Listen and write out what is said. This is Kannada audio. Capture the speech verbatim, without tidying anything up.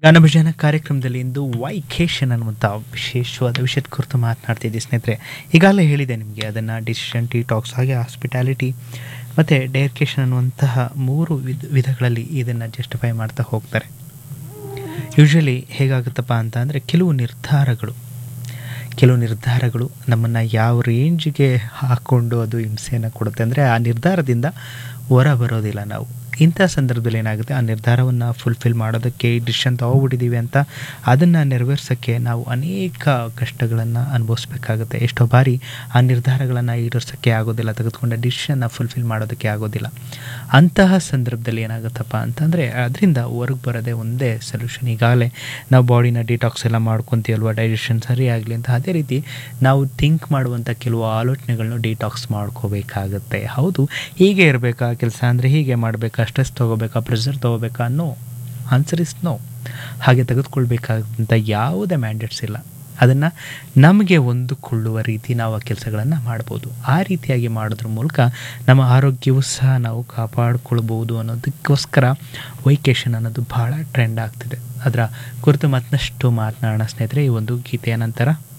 ಗಾನಭಜನ ಕಾರ್ಯಕ್ರಮದಲ್ಲಿ ಇಂದು ವೈಕೇಶನ್ ಅನ್ನುವಂಥ ವಿಶೇಷವಾದ ವಿಷಯದ ಕುರಿತು ಮಾತನಾಡ್ತಿದ್ದೆ ಸ್ನೇಹಿತರೆ. ಈಗಾಗಲೇ ಹೇಳಿದೆ ನಿಮಗೆ ಅದನ್ನು ಡಿಸಿಷನ್ ಟಾಕ್ಸ್ ಹಾಗೆ ಹಾಸ್ಪಿಟಾಲಿಟಿ ಮತ್ತು ಡೇರ್ಕೇಶನ್ ಅನ್ನುವಂತಹ ಮೂರು ವಿಧ ವಿಧಗಳಲ್ಲಿ ಇದನ್ನು ಜಸ್ಟಿಫೈ ಮಾಡ್ತಾ ಹೋಗ್ತಾರೆ. ಯೂಶ್ವಲಿ ಹೇಗಾಗುತ್ತಪ್ಪ ಅಂತ ಅಂದರೆ ಕೆಲವು ನಿರ್ಧಾರಗಳು ಕೆಲವು ನಿರ್ಧಾರಗಳು ನಮ್ಮನ್ನು ಯಾವ ರೇಂಜಿಗೆ ಹಾಕ್ಕೊಂಡು ಅದು ಹಿಂಸೆಯನ್ನು ಕೊಡುತ್ತೆ ಅಂದರೆ ಆ ನಿರ್ಧಾರದಿಂದ ಹೊರ ಬರೋದಿಲ್ಲ ನಾವು. ಇಂಥ ಸಂದರ್ಭದಲ್ಲಿ ಏನಾಗುತ್ತೆ, ಆ ನಿರ್ಧಾರವನ್ನು ಫುಲ್ಫಿಲ್ ಮಾಡೋದಕ್ಕೆ ಡಿಸಿಷನ್ ತೊಗೊಬಿಟ್ಟಿದ್ದೀವಿ ಅಂತ ಅದನ್ನು ನೆರವೇರ್ಸೋಕ್ಕೆ ನಾವು ಅನೇಕ ಕಷ್ಟಗಳನ್ನು ಅನುಭವಿಸ್ಬೇಕಾಗುತ್ತೆ. ಎಷ್ಟೋ ಬಾರಿ ಆ ನಿರ್ಧಾರಗಳನ್ನು ಈಡೇರಿಸೋಕ್ಕೆ ಆಗೋದಿಲ್ಲ, ತೆಗೆದುಕೊಂಡ ಡಿಸಿಷನ್ನ ಫುಲ್ಫಿಲ್ ಮಾಡೋದಕ್ಕೆ ಆಗೋದಿಲ್ಲ. ಅಂತಹ ಸಂದರ್ಭದಲ್ಲಿ ಏನಾಗುತ್ತಪ್ಪ ಅಂತಂದರೆ ಅದರಿಂದ ಹೊರಗೆ ಬರೋದೇ ಒಂದೇ ಸೊಲ್ಯೂಷನ್. ಈಗಾಗಲೇ ನಾವು ಬಾಡಿನ ಡಿಟಾಕ್ಸ್ ಎಲ್ಲ ಮಾಡ್ಕೊತೀವಲ್ವ, ಡೈಜೆಷನ್ ಸರಿಯಾಗಲಿ ಅಂತ. ಅದೇ ರೀತಿ ನಾವು ಥಿಂಕ್ ಮಾಡುವಂಥ ಕೆಲವು ಆಲೋಚನೆಗಳನ್ನು ಡಿಟಾಕ್ಸ್ ಮಾಡ್ಕೋಬೇಕಾಗತ್ತೆ. ಹೌದು, ಹೀಗೆ ಇರಬೇಕಾ ಕೆಲಸ ಅಂದರೆ ಹೀಗೆ ಮಾಡಬೇಕಾ, ಸ್ಟ್ರೆಸ್ ತೊಗೋಬೇಕಾ, ಪ್ರೆಷರ್ ತೊಗೋಬೇಕಾ ಅನ್ನೋ ಆನ್ಸರ್ ಇಸ್ ನೋ. ಹಾಗೆ ತೆಗೆದುಕೊಳ್ಬೇಕಾದಂಥ ಯಾವುದೇ ಮ್ಯಾಂಡೇಟ್ಸ್ ಇಲ್ಲ. ಅದನ್ನು ನಮಗೆ ಹೊಂದಿಕೊಳ್ಳುವ ರೀತಿ ನಾವು ಆ ಕೆಲಸಗಳನ್ನು ಮಾಡ್ಬೋದು. ಆ ರೀತಿಯಾಗಿ ಮಾಡೋದ್ರ ಮೂಲಕ ನಮ್ಮ ಆರೋಗ್ಯವೂ ಸಹ ನಾವು ಕಾಪಾಡಿಕೊಳ್ಬೋದು ಅನ್ನೋದಕ್ಕೋಸ್ಕರ ವೈಕೇಶನ್ ಅನ್ನೋದು ಭಾಳ ಟ್ರೆಂಡ್ ಆಗ್ತಿದೆ. ಅದರ ಕುರಿತು ಮತ್ತಷ್ಟು ಮಾತನಾಡೋಣ ಸ್ನೇಹಿತರೆ ಈ ಒಂದು ಗೀತೆಯ ನಂತರ.